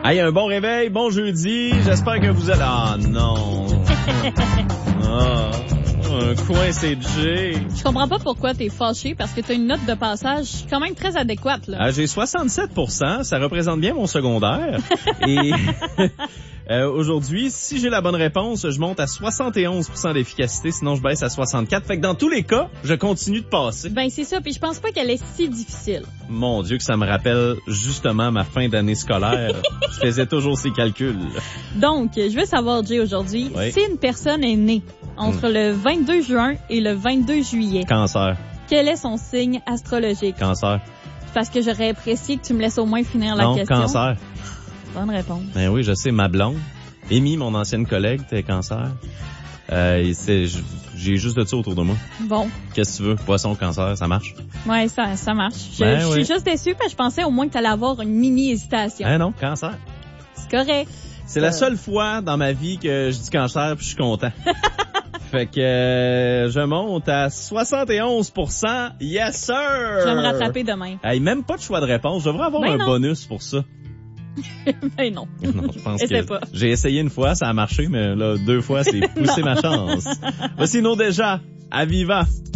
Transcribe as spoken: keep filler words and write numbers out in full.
Hey, un bon réveil, bon jeudi. J'espère que vous allez... Ah non. Ah, un coin C G. Je comprends pas pourquoi t'es fâché, parce que t'as une note de passage quand même très adéquate, là. Ah, j'ai soixante-sept pour cent, ça représente bien mon secondaire. Et euh, aujourd'hui, si j'ai la bonne réponse, je monte à soixante et onze pour cent d'efficacité, sinon je baisse à soixante-quatre. Fait que dans tous les cas, je continue de passer. Ben c'est ça, puis je pense pas qu'elle est si difficile. Mon Dieu, que ça me rappelle justement ma fin d'année scolaire. Je faisais toujours ces calculs. Donc, je veux savoir, Jay, aujourd'hui, Oui. si une personne est née entre Hmm. le vingt-deux juin et le vingt-deux juillet, Cancer, quel est son signe astrologique? cancer. Parce que j'aurais apprécié que tu me laisses au moins finir la Non, question. cancer. Bonne réponse. Ben oui, je sais, ma blonde. Amy, mon ancienne collègue, t'es cancer. Euh, et c'est, j'ai juste de ça autour de moi. Bon, Qu'est-ce que tu veux? Poisson, cancer, ça marche? ouais, ça, ça marche. Je, Ben je oui. suis juste déçue parce que je pensais au moins que t'allais avoir une mini-hésitation. Hein, non, cancer. C'est correct. C'est la Euh. seule fois dans ma vie que je dis cancer puis je suis content. Fait que euh, je monte à soixante et onze pour cent. Yes, sir! Je vais me rattraper demain. Hey, même pas de choix de réponse. Je devrais avoir Ben un non. bonus pour ça. Ben non. Non, je pense Essaie que pas. j'ai essayé une fois, ça a marché, mais là, deux fois, c'est pousser ma chance. Voici nos déjà. À Viva!